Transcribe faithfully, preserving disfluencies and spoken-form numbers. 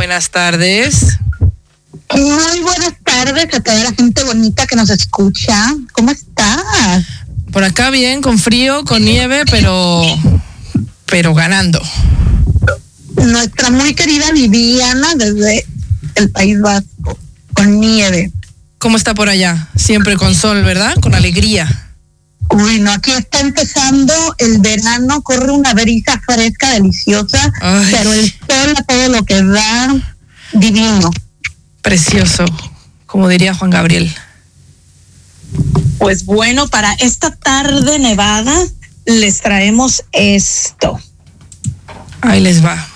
buenas tardes. Muy buenas tardes a toda la gente bonita que nos escucha. ¿Cómo estás? Por acá bien, con frío, con nieve, pero pero ganando. Nuestra muy querida Viviana desde el País Vasco, con nieve. ¿Cómo está por allá? Siempre con sol, ¿verdad? Con alegría. Bueno, aquí está empezando el verano, corre una brisa fresca, deliciosa, Ay. pero el sol a todo lo que da, divino. Precioso, como diría Juan Gabriel. Pues bueno, para esta tarde nevada les traemos esto. Ahí les va.